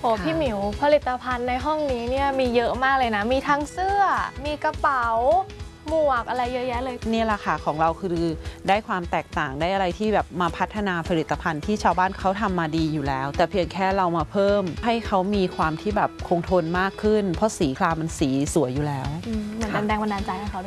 โอ้พี่หมิวผลิตภัณฑ์ในห้องนี้เนี่ยมีเยอะมากเลยนะมีทั้งเสื้อมีกระเป๋าหมวกอะไรเยอะแยะเลยนี่แหละค่ะของเราคือได้ความแตกต่างได้อะไรที่แบบมาพัฒนาผลิตภัณฑ์ที่ชาวบ้านเขาทำมาดีอยู่แล้วแต่เพียงแค่เรามาเพิ่มให้เขามีความที่แบบคงทนมากขึ้นเพราะสีครามมันสีสวยอยู่แล้วเหมือนเป็นแรงบันดาลใจให้เขา